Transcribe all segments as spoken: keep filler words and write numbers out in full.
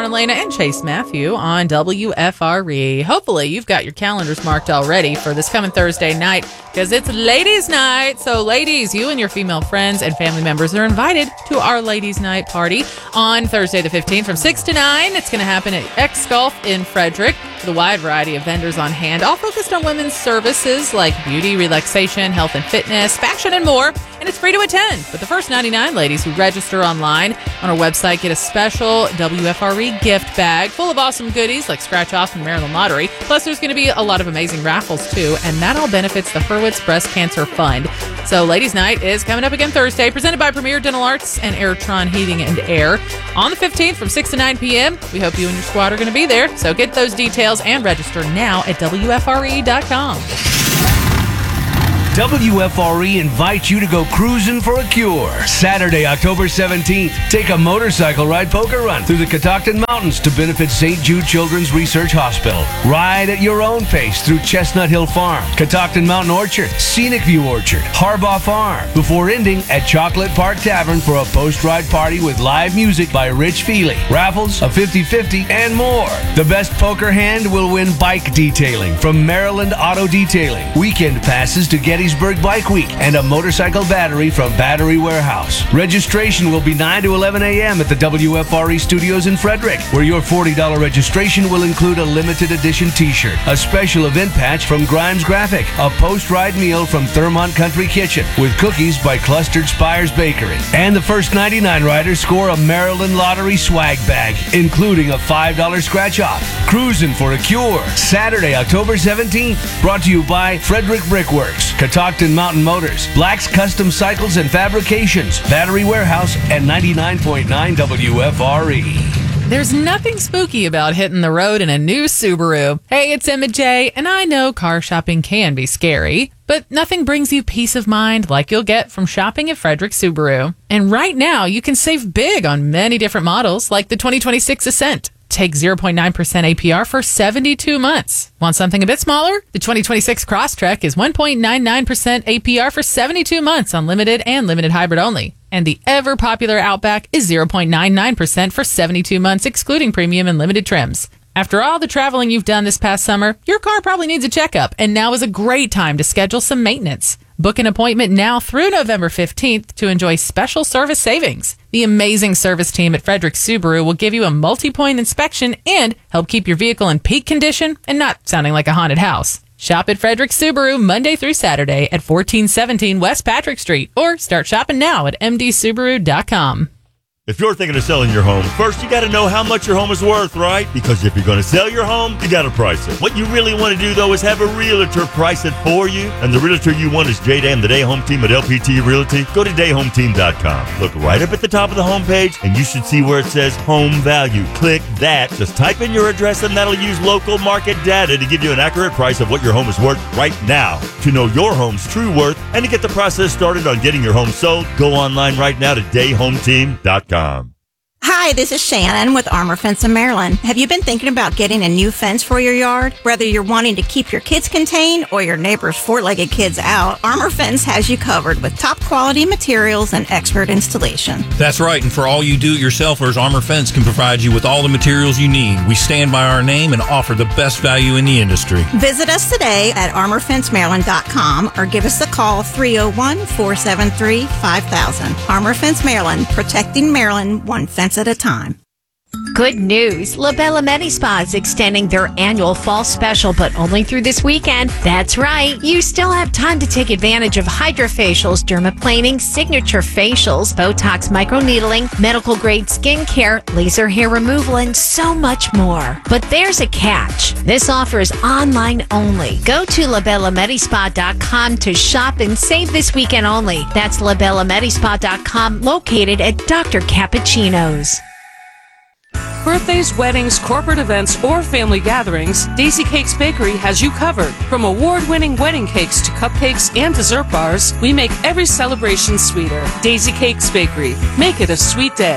Carolina, and Chase Matthew on W F R E. Hopefully, you've got your calendars marked already for this coming Thursday night because it's Ladies' Night. So, ladies, you and your female friends and family members are invited to our Ladies' Night party on Thursday the fifteenth from six to nine. It's going to happen at X Golf in Frederick with a wide variety of vendors on hand, all focused on women's services like beauty, relaxation, health and fitness, fashion, and more. And it's free to attend. But the first ninety-nine ladies who register online on our website get a special W F R E gift bag full of awesome goodies like scratch-offs from Maryland Lottery. Plus, there's going to be a lot of amazing raffles, too. And that all benefits the Hurwitz Breast Cancer Fund. So Ladies' Night is coming up again Thursday, presented by Premier Dental Arts and Airtron Heating and Air on the fifteenth from six to nine p.m. We hope you and your squad are going to be there. So get those details and register now at W F R E dot com. W F R E invites you to go cruising for a cure. Saturday, October seventeenth. Take a motorcycle ride poker run through the Catoctin Mountains to benefit Saint Jude Children's Research Hospital. Ride at your own pace through Chestnut Hill Farm, Catoctin Mountain Orchard, Scenic View Orchard, Harbaugh Farm, before ending at Chocolate Park Tavern for a post-ride party with live music by Rich Feely, raffles, a fifty-fifty, and more. The best poker hand will win bike detailing from Maryland Auto Detailing, weekend passes to Gettysburg Bike Week, and a motorcycle battery from Battery Warehouse. Registration will be nine to eleven a.m. at the W F R E studios in Frederick, where your forty dollars registration will include a limited edition t-shirt, a special event patch from Grimes Graphic, a post-ride meal from Thurmont Country Kitchen with cookies by Clustered Spires Bakery, and the first ninety-nine riders score a Maryland Lottery swag bag, including a five dollars scratch-off. Cruising for a Cure, Saturday, October seventeenth. Brought to you by Frederick Brickworks, Catoctin Mountain Motors, Black's Custom Cycles and Fabrications, Battery Warehouse, and ninety-nine point nine W F R E. There's nothing spooky about hitting the road in a new Subaru. Hey, it's Emma J, and I know car shopping can be scary, but nothing brings you peace of mind like you'll get from shopping at Frederick Subaru. And right now, you can save big on many different models, like the twenty twenty-six Ascent. Take zero point nine percent A P R for seventy-two months. Want something a bit smaller? The twenty twenty-six Crosstrek is one point nine nine percent A P R for seventy-two months on limited and limited hybrid only. And the ever-popular Outback is zero point nine nine percent for seventy-two months, excluding premium and limited trims. After all the traveling you've done this past summer, your car probably needs a checkup, and now is a great time to schedule some maintenance. Book an appointment now through November fifteenth to enjoy special service savings. The amazing service team at Frederick Subaru will give you a multi-point inspection and help keep your vehicle in peak condition and not sounding like a haunted house. Shop at Frederick Subaru Monday through Saturday at fourteen seventeen West Patrick Street, or start shopping now at m d subaru dot com. If you're thinking of selling your home, first you got to know how much your home is worth, right? Because if you're going to sell your home, you got to price it. What you really want to do, though, is have a realtor price it for you. And the realtor you want is J Dan, the Day Home Team at L P T Realty. Go to day home team dot com. Look right up at the top of the homepage, and you should see where it says Home Value. Click that. Just type in your address, and that'll use local market data to give you an accurate price of what your home is worth right now. To know your home's true worth and to get the process started on getting your home sold, go online right now to day home team dot com. Hi, this is Shannon with Armor Fence in Maryland. Have you been thinking about getting a new fence for your yard? Whether you're wanting to keep your kids contained or your neighbor's four-legged kids out, Armor Fence has you covered with top quality materials and expert installation. That's right, and for all you do-it-yourselfers, Armor Fence can provide you with all the materials you need. We stand by our name and offer the best value in the industry. Visit us today at armor fence maryland dot com or give us a call three oh one, four seven three, five thousand. Armor Fence Maryland, protecting Maryland one fence at a time. Good news. La Bella Medi-Spa is extending their annual fall special, but only through this weekend. That's right. You still have time to take advantage of hydrofacials, dermaplaning, signature facials, Botox microneedling, medical-grade skincare, laser hair removal, and so much more. But there's a catch. This offer is online only. Go to la bella medi spa dot com to shop and save this weekend only. That's la bella medi spa dot com, located at Doctor Cappuccino's. Birthdays, weddings, corporate events, or family gatherings, Daisy Cakes Bakery has you covered. From award-winning wedding cakes to cupcakes and dessert bars, we make every celebration sweeter. Daisy Cakes Bakery. Make it a sweet day.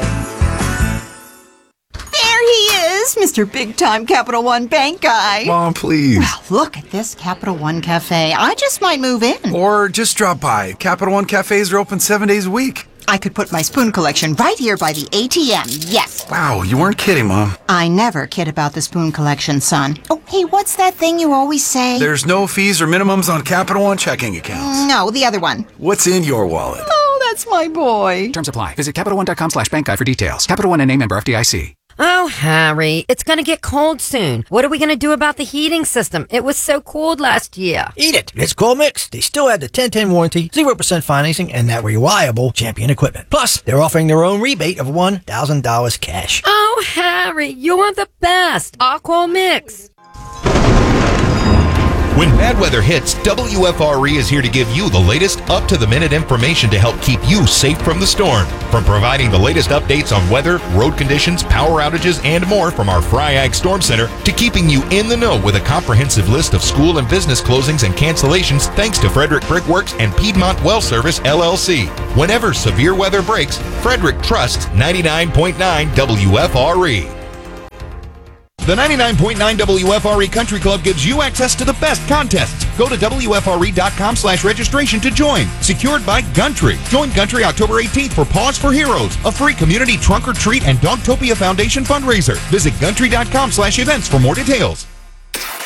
There he is, Mister Big-Time Capital One Bank guy. Mom, please. Well, look at this Capital One Cafe. I just might move in. Or just drop by. Capital One Cafes are open seven days a week. I could put my spoon collection right here by the A T M. Yes. Wow, you weren't kidding, Mom. I never kid about the spoon collection, son. Oh, hey, what's that thing you always say? There's no fees or minimums on Capital One checking accounts. No, the other one. What's in your wallet? Oh, that's my boy. Terms apply. Visit CapitalOne.com slash bank guide for details. Capital One and name member F D I C. Oh, Harry, it's going to get cold soon. What are we going to do about the heating system? It was so cold last year. Eat it. It's Cold Mix. They still have the ten ten warranty, zero percent financing, and that reliable Champion equipment. Plus, they're offering their own rebate of one thousand dollars cash. Oh, Harry, you're the best. I'll call Mix. When bad weather hits, W F R E is here to give you the latest up-to-the-minute information to help keep you safe from the storm. From providing the latest updates on weather, road conditions, power outages, and more from our FryAg Storm Center, to keeping you in the know with a comprehensive list of school and business closings and cancellations thanks to Frederick Brickworks and Piedmont Well Service, L L C. Whenever severe weather breaks, Frederick trusts ninety-nine point nine W F R E. The ninety-nine point nine W F R E Country Club gives you access to the best contests. Go to W F R E dot com slash registration to join. Secured by Gumtree. Join Gumtree October eighteenth for Paws for Heroes, a free community trunk or treat and Dogtopia Foundation fundraiser. Visit Gumtree dot com slash events for more details.